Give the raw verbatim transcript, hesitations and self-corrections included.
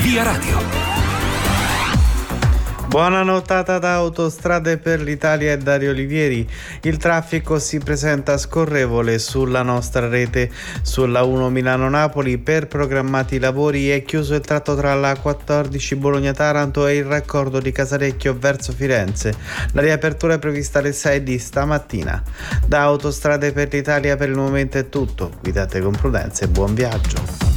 Via Radio. Buona nottata da Autostrade per l'Italia e Dario Olivieri. Il traffico si presenta scorrevole sulla nostra rete. Sulla uno Milano-Napoli per programmati lavori è chiuso il tratto tra la quattordici Bologna-Taranto e il raccordo di Casalecchio verso Firenze. La riapertura è prevista alle sei di stamattina. Da Autostrade per l'Italia per il momento è tutto. Guidate con prudenza e buon viaggio.